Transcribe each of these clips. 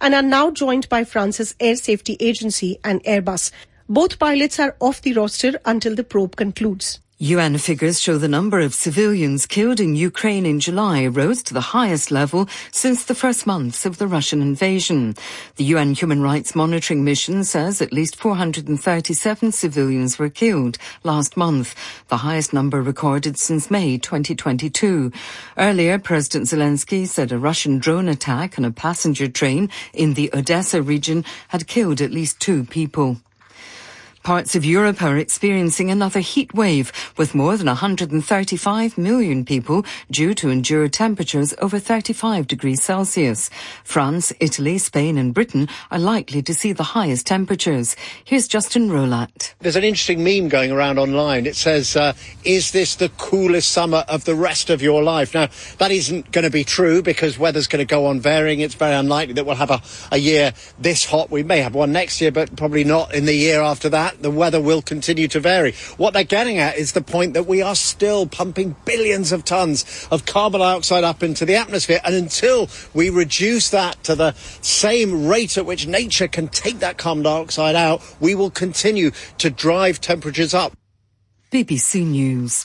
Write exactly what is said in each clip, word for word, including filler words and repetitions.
and are now joined by France's Air Safety Agency and Airbus. Both pilots are off the roster until the probe concludes. U N figures show the number of civilians killed in Ukraine in July rose to the highest level since the first months of the Russian invasion. The U N Human Rights Monitoring Mission says at least four hundred thirty-seven civilians were killed last month, the highest number recorded since May twenty twenty-two. Earlier, President Zelensky said a Russian drone attack on a passenger train in the Odessa region had killed at least two people. Parts of Europe are experiencing another heat wave, with more than one hundred thirty-five million people due to endure temperatures over thirty-five degrees Celsius. France, Italy, Spain and Britain are likely to see the highest temperatures. Here's Justin Rolat. There's an interesting meme going around online. It says, uh, is this the coolest summer of the rest of your life? Now, that isn't going to be true because weather's going to go on varying. It's very unlikely that we'll have a, a year this hot. We may have one next year, but probably not in the year after that. The weather will continue to vary. What they're getting at is the point that we are still pumping billions of tons of carbon dioxide up into the atmosphere, and until we reduce that to the same rate at which nature can take that carbon dioxide out, we will continue to drive temperatures up. B B C News.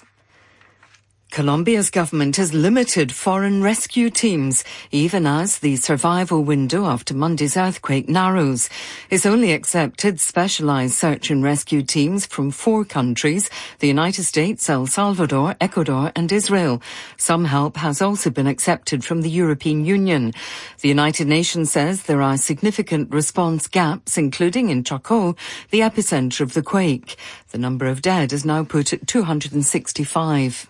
Colombia's government has limited foreign rescue teams, even as the survival window after Monday's earthquake narrows. It's only accepted specialised search and rescue teams from four countries, the United States, El Salvador, Ecuador and Israel. Some help has also been accepted from the European Union. The United Nations says there are significant response gaps, including in Chocó, the epicentre of the quake. The number of dead is now put at two hundred sixty-five.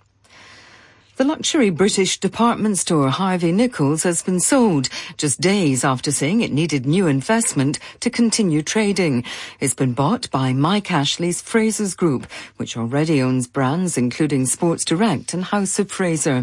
The luxury British department store Harvey Nichols has been sold just days after saying it needed new investment to continue trading. It's been bought by Mike Ashley's Frasers Group, which already owns brands including Sports Direct and House of Fraser.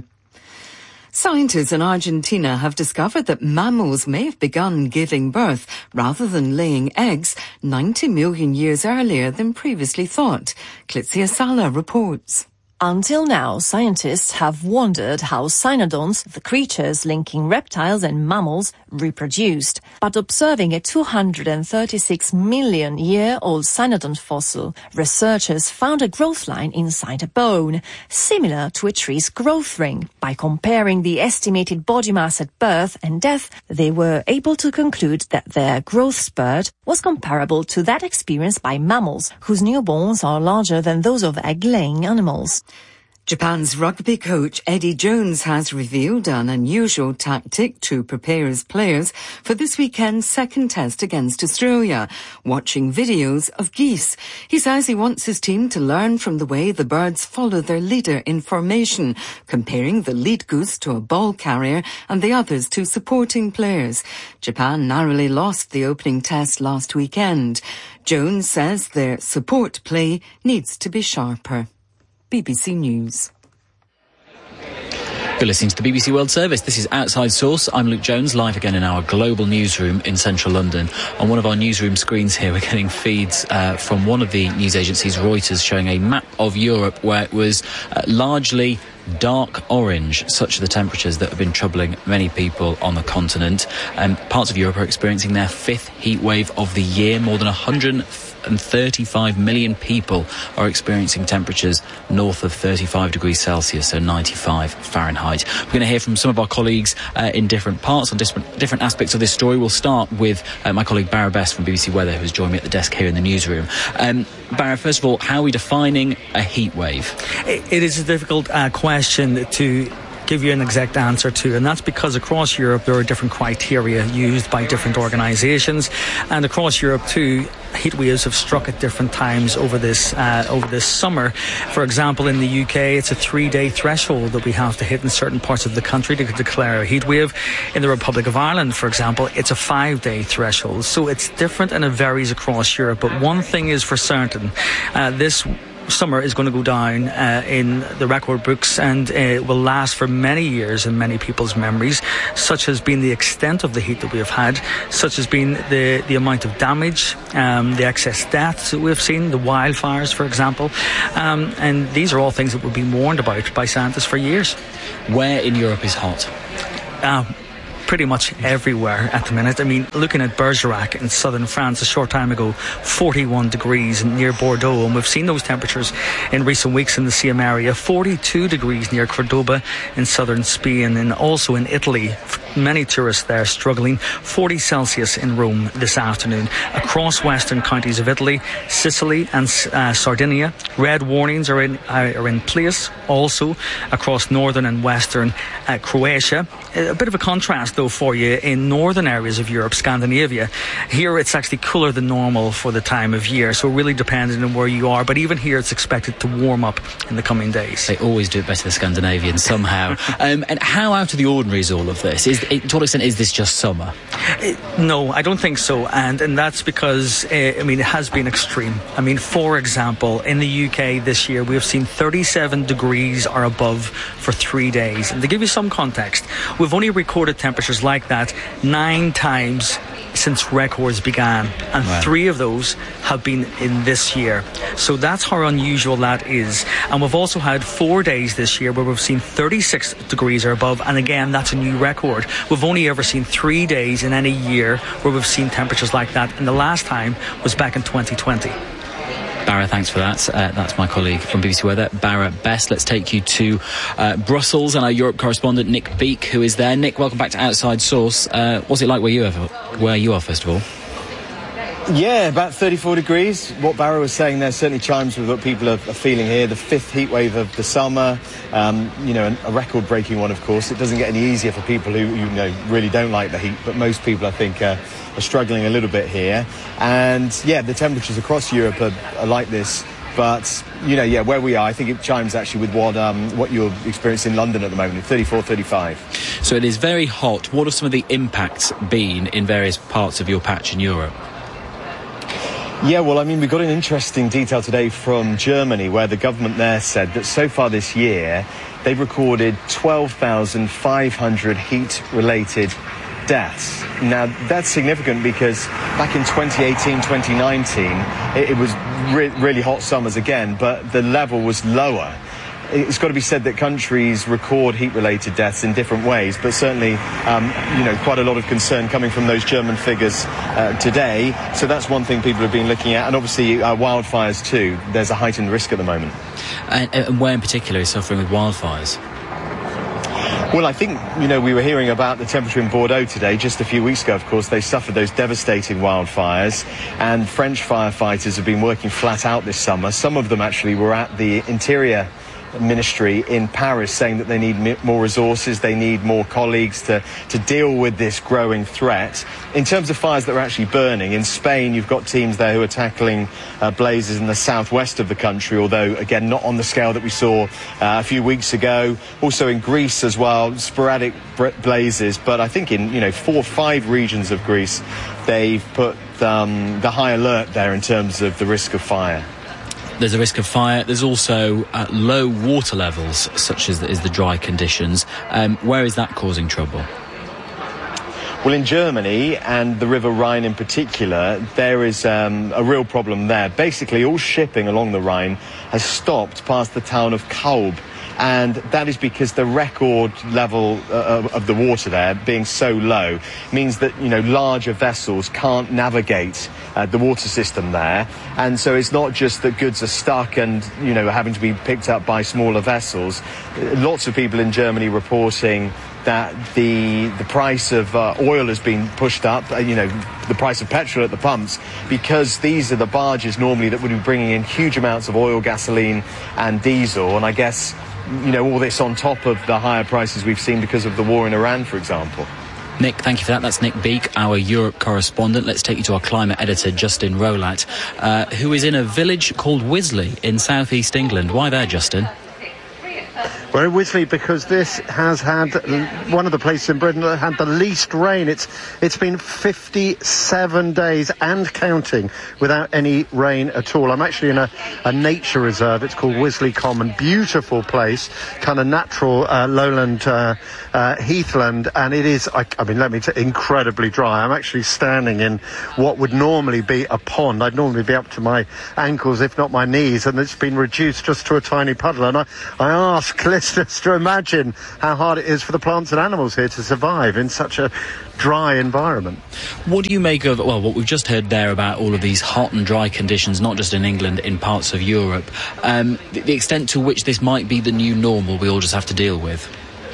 Scientists in Argentina have discovered that mammals may have begun giving birth rather than laying eggs ninety million years earlier than previously thought. Clitzia Sala reports. Until now, scientists have wondered how cynodonts, the creatures linking reptiles and mammals, reproduced. But observing a two hundred thirty-six million year old cynodont fossil, researchers found a growth line inside a bone, similar to a tree's growth ring. By comparing the estimated body mass at birth and death, they were able to conclude that their growth spurt was comparable to that experienced by mammals, whose newborns are larger than those of egg-laying animals. Japan's rugby coach Eddie Jones has revealed an unusual tactic to prepare his players for this weekend's second test against Australia, watching videos of geese. He says he wants his team to learn from the way the birds follow their leader in formation, comparing the lead goose to a ball carrier and the others to supporting players. Japan narrowly lost the opening test last weekend. Jones says their support play needs to be sharper. B B C News. You're listening to the B B C World Service. This is Outside Source. I'm Luke Jones, live again in our global newsroom in central London. On one of our newsroom screens here, we're getting feeds uh, from one of the news agencies, Reuters, showing a map of Europe where it was uh, largely dark orange. Such are the temperatures that have been troubling many people on the continent. Um, parts of Europe are experiencing their fifth heat wave of the year. More than one hundred thirty-five million people are experiencing temperatures north of thirty-five degrees Celsius, so ninety-five Fahrenheit. We're going to hear from some of our colleagues uh, in different parts on different, different aspects of this story. We'll start with uh, my colleague Barra Best from B B C Weather, who's joined me at the desk here in the newsroom. Um, Barra, first of all, how are we defining a heat wave? It, it is a difficult uh, question to give you an exact answer to, and that's because across Europe there are different criteria used by different organisations, and across Europe too, heat waves have struck at different times over this uh, over this summer. For example, in the U K, it's a three-day threshold that we have to hit in certain parts of the country to declare a heat wave. In the Republic of Ireland, for example, it's a five-day threshold. So it's different and it varies across Europe. But one thing is for certain, uh, this summer is going to go down uh, in the record books, and uh, it will last for many years in many people's memories. Such has been the extent of the heat that we have had, such has been the, the amount of damage, um, the excess deaths that we've seen, the wildfires, for example. Um, and these are all things that we've been warned about by scientists for years. Where in Europe is hot? Uh, pretty much everywhere at the minute. I mean, looking at Bergerac in southern France a short time ago, forty-one degrees near Bordeaux, and we've seen those temperatures in recent weeks in the Siem area. forty-two degrees near Cordoba in southern Spain, and also in Italy. Many tourists there struggling. forty Celsius in Rome this afternoon. Across western counties of Italy, Sicily and uh, Sardinia, red warnings are in uh, are in place. Also across northern and western uh, Croatia. A bit of a contrast though for you in northern areas of Europe, Scandinavia. Here it's actually cooler than normal for the time of year, so really depending on where you are. But even here it's expected to warm up in the coming days. They always do it better, the Scandinavians, somehow. um, and how out of the ordinary is all of this? Is it, to what extent is this just summer? Uh, no, I don't think so. And and that's because, uh, I mean, it has been extreme. I mean, for example, in the U K this year, we have seen thirty-seven degrees or above for three days. And to give you some context, we've only recorded temperatures like that nine times since records began, and wow. three of those have been in this year. So that's how unusual that is. And we've also had four days this year where we've seen thirty-six degrees or above, and again, that's a new record. We've only ever seen three days in any year where we've seen temperatures like that, and the last time was back in twenty twenty. Barra, thanks for that. Uh, that's my colleague from B B C Weather, Barra Best. Let's take you to uh, Brussels and our Europe correspondent, Nick Beak, who is there. Nick, welcome back to Outside Source. Uh, what's it like where you, are, where you are, first of all? Yeah, about thirty-four degrees. What Barra was saying there certainly chimes with what people are, are feeling here. The fifth heat wave of the summer, um, you know, a record-breaking one, of course. It doesn't get any easier for people who, you know, really don't like the heat, but most people, I think, uh, are struggling a little bit here. And, yeah, the temperatures across Europe are, are like this. But, you know, yeah, where we are, I think it chimes actually with what um, what you're experiencing in London at the moment, thirty-four, thirty-five. So it is very hot. What have some of the impacts been in various parts of your patch in Europe? Yeah, well, I mean, we got an interesting detail today from Germany where the government there said that so far this year they've recorded twelve thousand five hundred heat-related deaths. Now, that's significant because back in twenty eighteen, twenty nineteen, it, it was re- really hot summers again, but the level was lower. It's got to be said that countries record heat-related deaths in different ways, but certainly, um, you know, quite a lot of concern coming from those German figures uh, today. So that's one thing people have been looking at, and obviously uh, wildfires too. There's a heightened risk at the moment. And, and where in particular is suffering with wildfires? Well, I think, you know, we were hearing about the temperature in Bordeaux today. Just a few weeks ago, of course, they suffered those devastating wildfires, and French firefighters have been working flat out this summer. Some of them actually were at the Interior Ministry in Paris saying that they need more resources, they need more colleagues to, to deal with this growing threat. In terms of fires that are actually burning, in Spain you've got teams there who are tackling uh, blazes in the southwest of the country, although again not on the scale that we saw uh, a few weeks ago. Also in Greece as well, sporadic blazes, but I think in, you know, four or five regions of Greece they've put um, the high alert there in terms of the risk of fire. There's a risk of fire. There's also uh, low water levels, such as the, as the dry conditions. Um, where is that causing trouble? Well, in Germany and the River Rhine in particular, there is um, a real problem there. Basically, all shipping along the Rhine has stopped past the town of Kaub. And that is because the record level uh, of the water there being so low means that, you know, larger vessels can't navigate uh, the water system there. And so it's not just that goods are stuck and, you know, having to be picked up by smaller vessels. Lots of people in Germany reporting that the the price of uh, oil has been pushed up, uh, you know, the price of petrol at the pumps, because these are the barges normally that would be bringing in huge amounts of oil, gasoline and diesel. And I guess, you know, all this on top of the higher prices we've seen because of the war in Iran, for example. Nick, thank you for that. That's Nick Beak, our Europe correspondent. Let's take you to our climate editor, Justin Rolat, uh, who is in a village called Wisley in southeast England. Why there, Justin? We're in Wisley because this has had one of the places in Britain that had the least rain. It's it's been fifty-seven days and counting without any rain at all. I'm actually in a, a nature reserve. It's called Wisley Common. Beautiful place, kind of natural uh, lowland uh, uh, heathland, and it is, I, I mean, let me tell you, incredibly dry. I'm actually standing in what would normally be a pond. I'd normally be up to my ankles, if not my knees, and it's been reduced just to a tiny puddle. And I, I asked listeners to imagine how hard it is for the plants and animals here to survive in such a dry environment. What do you make of, well, what we've just heard there about all of these hot and dry conditions, not just in England, in parts of Europe, um, the, the extent to which this might be the new normal we all just have to deal with?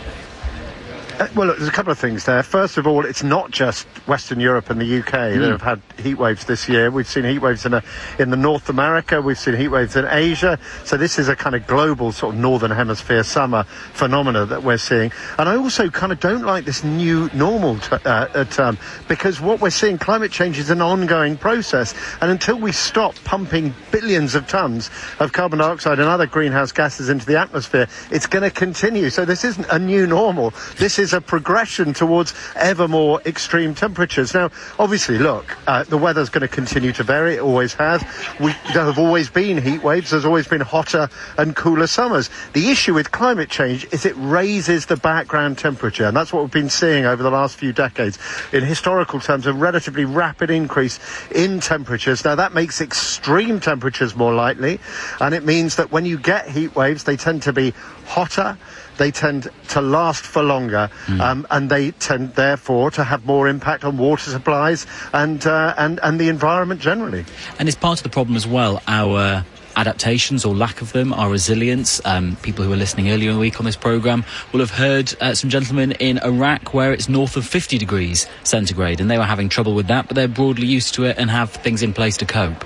Uh, well, look, there's a couple of things there. First of all, it's not just Western Europe and the U K mm. that have had heat waves this year. We've seen heat waves in, a, in the North America, we've seen heat waves in Asia. So this is a kind of global sort of Northern Hemisphere summer phenomena that we're seeing. And I also kind of don't like this new normal t- uh, term, because what we're seeing, climate change is an ongoing process. And until we stop pumping billions of tons of carbon dioxide and other greenhouse gases into the atmosphere, it's going to continue. So this isn't a new normal. This is a progression towards ever more extreme temperatures. Now, obviously, look, uh, the weather's going to continue to vary. It always has. We, there have always been heat waves. There's always been hotter and cooler summers. The issue with climate change is it raises the background temperature, and that's what we've been seeing over the last few decades. In historical terms, a relatively rapid increase in temperatures. Now, that makes extreme temperatures more likely, and it means that when you get heat waves, they tend to be hotter, they tend to last for longer, mm. um, and they tend, therefore, to have more impact on water supplies and, uh, and, and the environment generally. And it's part of the problem as well, our adaptations or lack of them, our resilience. Um, people who were listening earlier in the week on this programme will have heard uh, some gentlemen in Iraq where it's north of fifty degrees centigrade, and they were having trouble with that, but they're broadly used to it and have things in place to cope.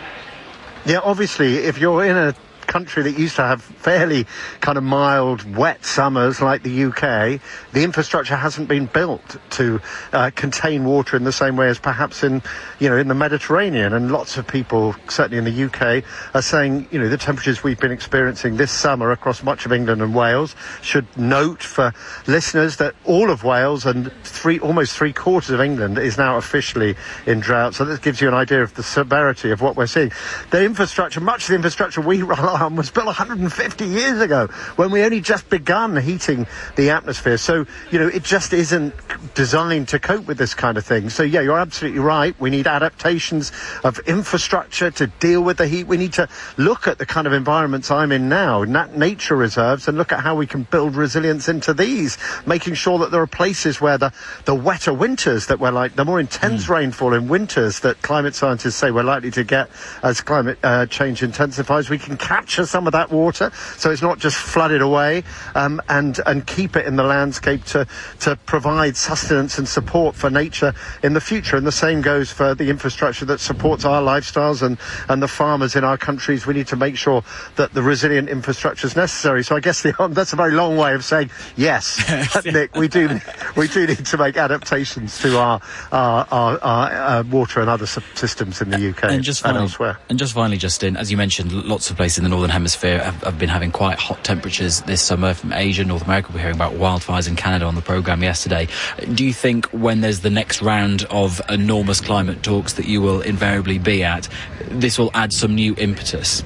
Yeah, obviously, if you're in a country that used to have fairly kind of mild, wet summers like the U K, the infrastructure hasn't been built to uh, contain water in the same way as perhaps in, you know, in the Mediterranean. And lots of people, certainly in the U K, are saying, you know, the temperatures we've been experiencing this summer across much of England and Wales should note for listeners that all of Wales and three, almost three quarters of England is now officially in drought. So that gives you an idea of the severity of what we're seeing. The infrastructure, much of the infrastructure we rely on was built one hundred fifty years ago when we only just begun heating the atmosphere. So, you know, it just isn't designed to cope with this kind of thing. So, yeah, you're absolutely right. We need adaptations of infrastructure to deal with the heat. We need to look at the kind of environments I'm in now, nat- nature reserves, and look at how we can build resilience into these, making sure that there are places where the, the wetter winters that we're like, the more intense mm. rainfall in winters that climate scientists say we're likely to get as climate uh, change intensifies, we can capture some of that water so it's not just flooded away, um, and and keep it in the landscape to to provide sustenance and support for nature in the future. And the same goes for the infrastructure that supports our lifestyles and and the farmers in our countries. We need to make sure that the resilient infrastructure is necessary. So I guess the, um, that's a very long way of saying yes, Nick, we do we do need to make adaptations to our our, our, our uh, water and other systems in the U K and, just finally, and elsewhere. And just finally, Justin, as you mentioned, lots of places in the Northern Hemisphere have, have been having quite hot temperatures this summer. From Asia, North America, we're hearing about wildfires in Canada on the programme yesterday. Do you think when there's the next round of enormous climate talks that you will invariably be at, this will add some new impetus?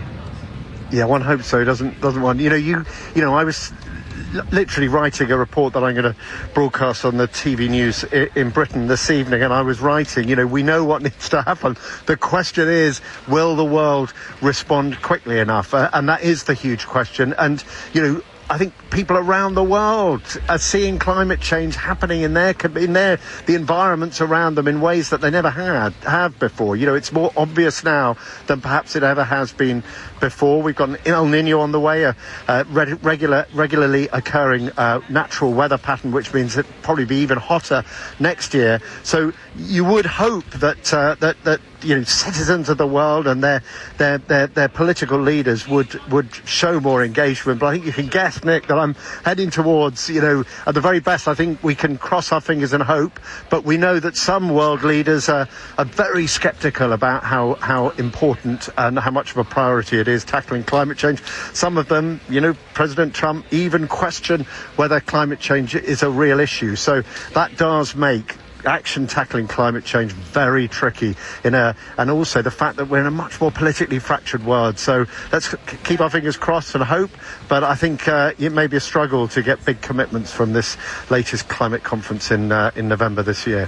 Yeah, one hopes so. Doesn't doesn't one? You know, you you know, I was literally writing a report that I'm going to broadcast on the T V news in Britain this evening, and I was writing, you know, we know what needs to happen. The question is, will the world respond quickly enough? Uh, and that is the huge question. And, you know, I think people around the world are seeing climate change happening in their, in their, the environments around them in ways that they never had, have before. You know, it's more obvious now than perhaps it ever has been before. We've got an El Niño on the way, a, a regular, regularly occurring uh, natural weather pattern, which means it'll probably be even hotter next year. So you would hope that uh, that that you know, citizens of the world and their their their, their political leaders would would show more engagement. But I think you can guess, Nick, that I'm heading towards, you know, at the very best, I think we can cross our fingers and hope. But we know that some world leaders are, are very sceptical about how how important and how much of a priority it is tackling climate change. Some of them, you know, President Trump even question whether climate change is a real issue. So that does make action tackling climate change very tricky in a, and also the fact that we're in a much more politically fractured world. So let's c- keep our fingers crossed and hope, but I think uh, it may be a struggle to get big commitments from this latest climate conference in uh, in November this year.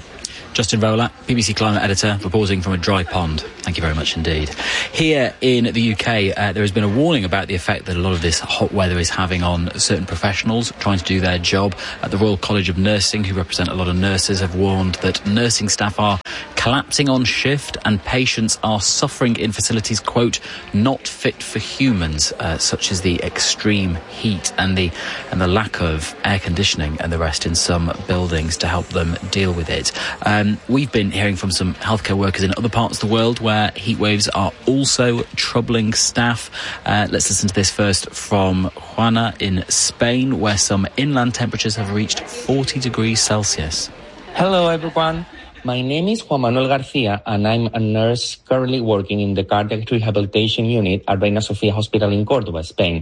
Justin Rowlatt, B B C climate editor, reporting from a dry pond. Thank you very much indeed. Here in the U K, uh, there has been a warning about the effect that a lot of this hot weather is having on certain professionals trying to do their job. At the Royal College of Nursing, who represent a lot of nurses, have warned that nursing staff are collapsing on shift and patients are suffering in facilities, quote, not fit for humans, uh, such as the extreme heat and the and the lack of air conditioning and the rest in some buildings to help them deal with it. Um, we've been hearing from some healthcare workers in other parts of the world where heat waves are also troubling staff. Uh, let's listen to this first from Juana in Spain, where some inland temperatures have reached forty degrees Celsius. Hello, everyone. My name is Juan Manuel Garcia, and I'm a nurse currently working in the cardiac rehabilitation unit at Reina Sofia Hospital in Córdoba, Spain.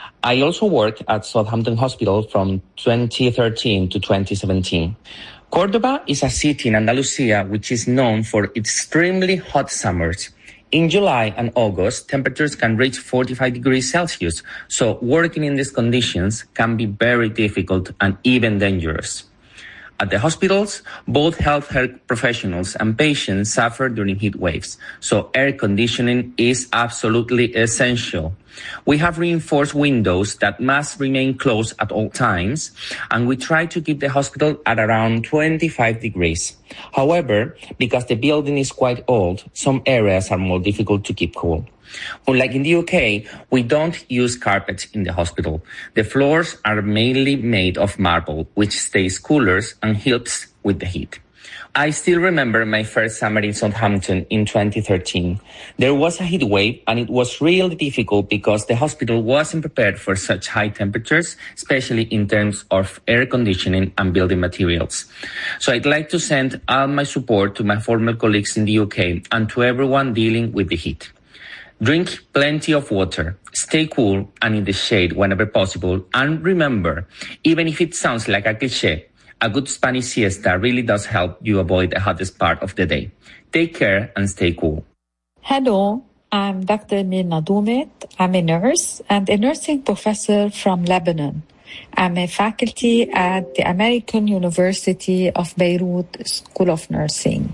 I also worked at Southampton Hospital from twenty thirteen to twenty seventeen. Córdoba is a city in Andalusia which is known for extremely hot summers. In July and August, temperatures can reach forty-five degrees Celsius, so working in these conditions can be very difficult and even dangerous. At the hospitals, both healthcare professionals and patients suffer during heat waves, so air conditioning is absolutely essential. We have reinforced windows that must remain closed at all times, and we try to keep the hospital at around twenty-five degrees. However, because the building is quite old, some areas are more difficult to keep cool. Unlike in the U K, we don't use carpets in the hospital. The floors are mainly made of marble, which stays cooler and helps with the heat. I still remember my first summer in Southampton in twenty thirteen. There was a heat wave and it was really difficult because the hospital wasn't prepared for such high temperatures, especially in terms of air conditioning and building materials. So I'd like to send all my support to my former colleagues in the U K and to everyone dealing with the heat. Drink plenty of water, stay cool and in the shade whenever possible, and remember, even if it sounds like a cliché, a good Spanish siesta really does help you avoid the hottest part of the day. Take care and stay cool. Hello, I'm Doctor Mirna Doumet. I'm a nurse and a nursing professor from Lebanon. I'm a faculty at the American University of Beirut School of Nursing.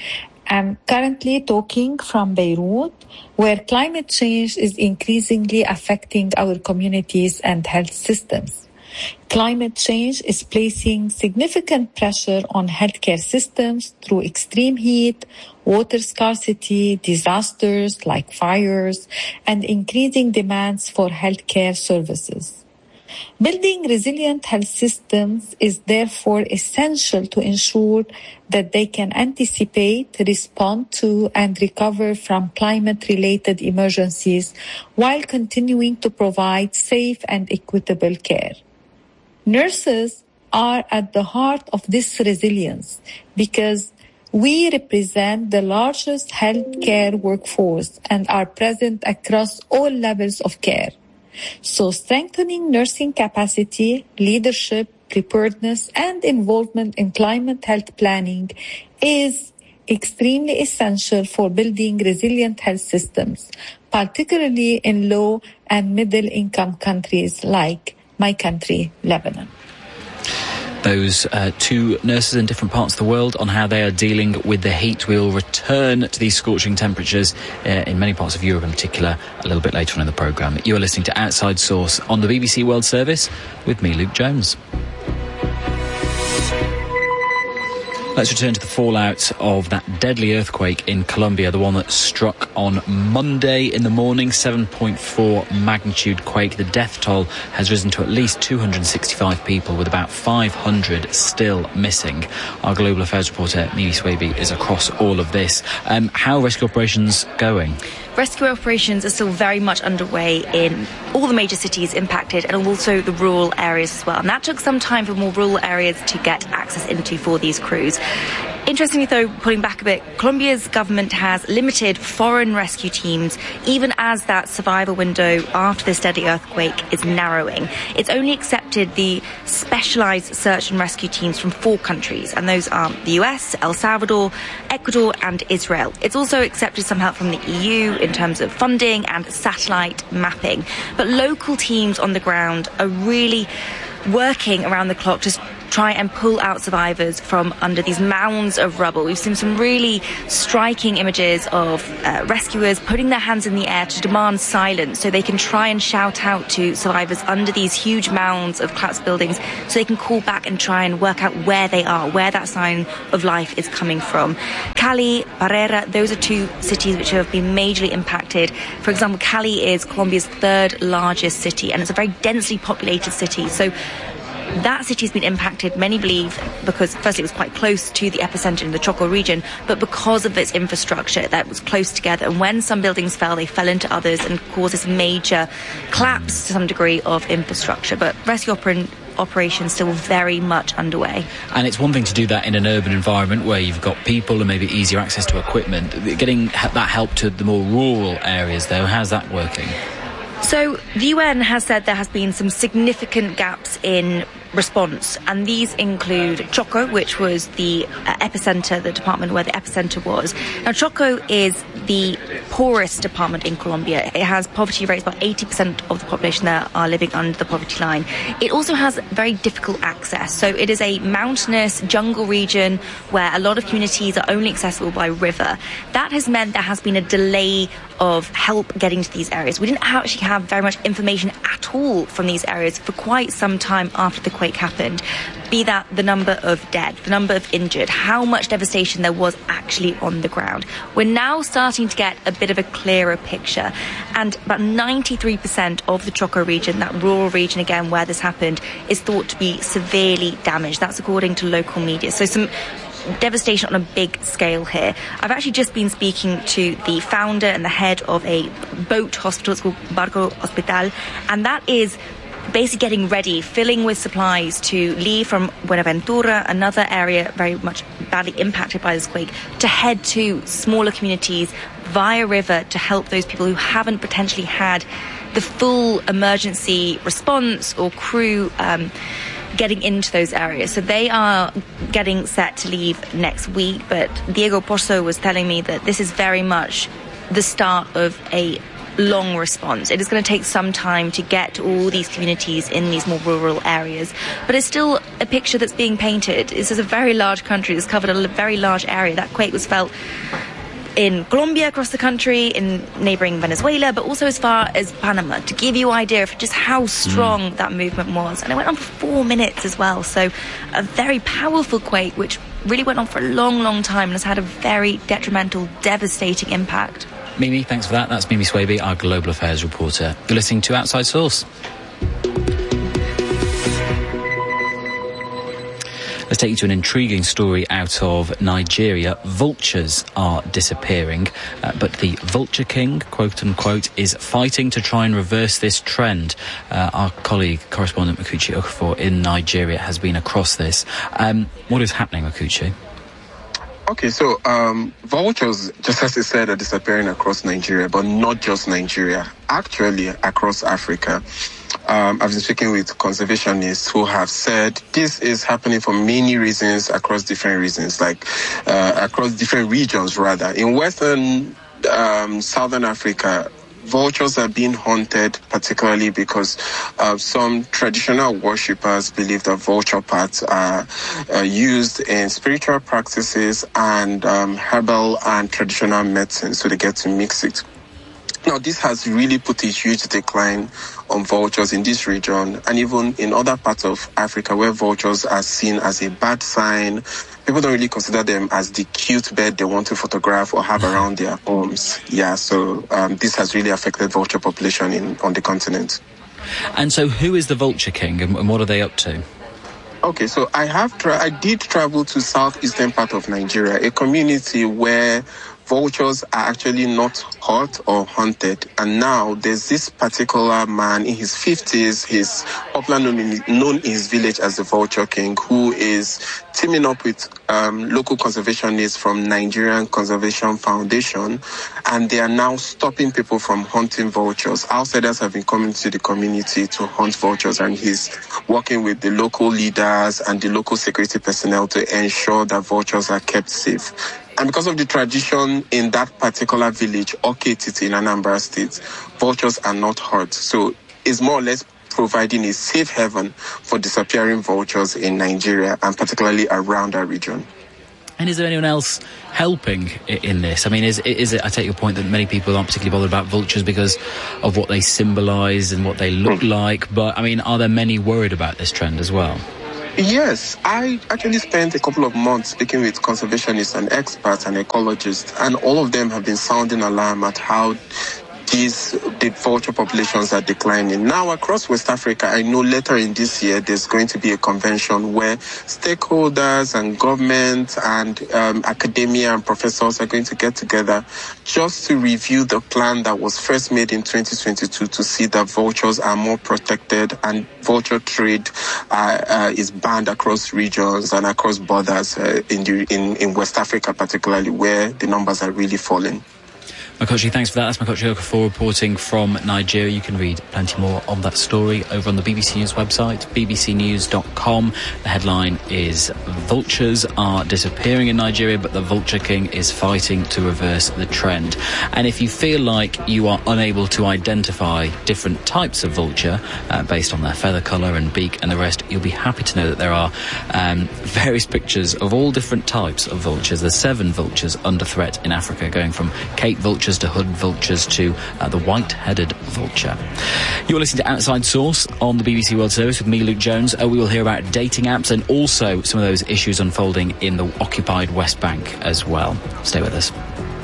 I'm currently talking from Beirut, where climate change is increasingly affecting our communities and health systems. Climate change is placing significant pressure on healthcare systems through extreme heat, water scarcity, disasters like fires, and increasing demands for healthcare services. Building resilient health systems is therefore essential to ensure that they can anticipate, respond to, and recover from climate-related emergencies while continuing to provide safe and equitable care. Nurses are at the heart of this resilience because we represent the largest healthcare workforce and are present across all levels of care. So strengthening nursing capacity, leadership, preparedness, and involvement in climate health planning is extremely essential for building resilient health systems, particularly in low and middle income countries like my country, Lebanon. Those uh, two nurses in different parts of the world on how they are dealing with the heat. We'll return to these scorching temperatures uh, in many parts of Europe in particular a little bit later on in the programme. You are listening to Outside Source on the B B C World Service with me, Luke Jones. Let's return to the fallout of that deadly earthquake in Colombia, the one that struck on Monday in the morning, seven point four magnitude quake. The death toll has risen to at least two hundred sixty-five people, with about five hundred still missing. Our global affairs reporter, Mimi Swaby, is across all of this. Um, how are rescue operations going? Rescue operations are still very much underway in all the major cities impacted and also the rural areas as well. And that took some time for more rural areas to get access into for these crews. Interestingly, though, pulling back a bit, Colombia's government has limited foreign rescue teams, even as that survival window after this deadly earthquake is narrowing. It's only accepted the specialised search and rescue teams from four countries, and those are the U S, El Salvador, Ecuador and Israel. It's also accepted some help from the E U in terms of funding and satellite mapping. But local teams on the ground are really working around the clock to try and pull out survivors from under these mounds of rubble. We've seen some really striking images of uh, rescuers putting their hands in the air to demand silence so they can try and shout out to survivors under these huge mounds of collapsed buildings so they can call back and try and work out where they are, where that sign of life is coming from. Cali, Barrera, those are two cities which have been majorly impacted. For example, Cali is Colombia's third largest city, and it's a very densely populated city. So that city has been impacted, many believe, because firstly it was quite close to the epicenter in the Choco region, but because of its infrastructure that was close together. And when some buildings fell, they fell into others and caused this major collapse to some degree of infrastructure. But rescue oper- operations still very much underway. And it's one thing to do that in an urban environment where you've got people and maybe easier access to equipment. Getting that help to the more rural areas, though, how's that working? So the U N has said there has been some significant gaps in response, and these include Choco, which was the uh, epicenter, the department where the epicenter was. Now, Choco is the poorest department in Colombia. It has poverty rates, about eighty percent of the population there are living under the poverty line. It also has very difficult access. So it is a mountainous jungle region where a lot of communities are only accessible by river. That has meant there has been a delay of help getting to these areas. We didn't actually have very much information at all from these areas for quite some time after the quake happened. Be that the number of dead, the number of injured, how much devastation there was actually on the ground. We're now starting to get a bit of a clearer picture, and about ninety-three percent of the Choco region, that rural region again where this happened, is thought to be severely damaged. That's according to local media. So some devastation on a big scale here. I've actually just been speaking to the founder and the head of a boat hospital. It's called Barco Hospital, and that is basically getting ready, filling with supplies to leave from Buenaventura, another area very much badly impacted by this quake, to head to smaller communities via river to help those people who haven't potentially had the full emergency response or crew um, getting into those areas. So they are getting set to leave next week, but Diego Pozo was telling me that this is very much the start of a long response. It is going to take some time to get to all these communities in these more rural areas, but it's still a picture that's being painted. This is a very large country. It's covered a very large area. That quake was felt in Colombia, across the country, in neighbouring Venezuela, but also as far as Panama, to give you an idea of just how strong mm. that movement was. And it went on for four minutes as well, so a very powerful quake which really went on for a long, long time and has had a very detrimental, devastating impact. Mimi, thanks for that. That's Mimi Swaby, our Global Affairs reporter. You're listening to Outside Source. Let's take you to an intriguing story out of Nigeria. Vultures are disappearing, uh, but the Vulture King, quote-unquote, is fighting to try and reverse this trend. Uh, our colleague, correspondent Makuchi Okafor in Nigeria, has been across this. Um, what is happening, Makuchi? Okay, so um, vultures, just as you said, are disappearing across Nigeria, but not just Nigeria, actually across Africa. Um, I've been speaking with conservationists who have said this is happening for many reasons across different reasons, like uh, across different regions, rather. In Western um, Southern Africa, vultures are being hunted, particularly because uh, some traditional worshippers believe that vulture parts are uh, used in spiritual practices and um, herbal and traditional medicine, so they get to mix it. Now, this has really put a huge decline on vultures in this region and even in other parts of Africa where vultures are seen as a bad sign. People don't really consider them as the cute bird they want to photograph or have around their homes. Yeah, so um, this has really affected vulture population in on the continent. And so who is the Vulture King and, and what are they up to? Okay, so I have tra- I did travel to southeastern part of Nigeria, a community where vultures are actually not caught or hunted. And now there's this particular man in his fifties, he's popularly known in, known in his village as the Vulture King, who is teaming up with um, local conservationists from Nigerian Conservation Foundation, and they are now stopping people from hunting vultures. Outsiders have been coming to the community to hunt vultures, and he's working with the local leaders and the local security personnel to ensure that vultures are kept safe. And because of the tradition in that particular village, Oketiti in Anambra State, vultures are not hurt. So it's more or less providing a safe haven for disappearing vultures in Nigeria and particularly around our region. And is there anyone else helping in this? I mean, is is it, I take your point that many people aren't particularly bothered about vultures because of what they symbolise and what they look mm. like, but, I mean, are there many worried about this trend as well? Yes, I actually spent a couple of months speaking with conservationists and experts and ecologists, and all of them have been sounding alarm at how these the vulture populations are declining. Now, across West Africa, I know later in this year, there's going to be a convention where stakeholders and government and um, academia and professors are going to get together just to review the plan that was first made in twenty twenty-two to see that vultures are more protected and vulture trade uh, uh, is banned across regions and across borders uh, in, the, in, in West Africa, particularly where the numbers are really falling. Makochi, thanks for that. That's Makochi Okafor reporting from Nigeria. You can read plenty more on that story over on the B B C News website, b b c news dot com. The headline is Vultures are disappearing in Nigeria, but the Vulture King is fighting to reverse the trend. And if you feel like you are unable to identify different types of vulture uh, based on their feather colour and beak and the rest, you'll be happy to know that there are um, various pictures of all different types of vultures. There's seven vultures under threat in Africa, going from Cape vultures to hood vultures to uh, the white-headed vulture. You're listening to Outside Source on the B B C World Service with me, Luke Jones. Uh, we will hear about dating apps and also some of those issues unfolding in the occupied West Bank as well. Stay with us.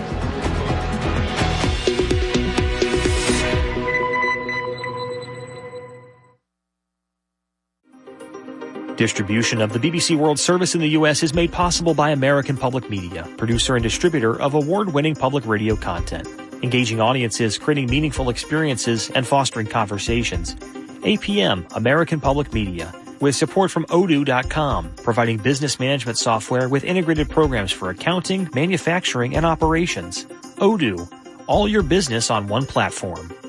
Distribution of the B B C World Service in the U S is made possible by American Public Media, producer and distributor of award-winning public radio content, engaging audiences, creating meaningful experiences, and fostering conversations. A P M, American Public Media, with support from odoo dot com, providing business management software with integrated programs for accounting, manufacturing, and operations. Odoo, all your business on one platform.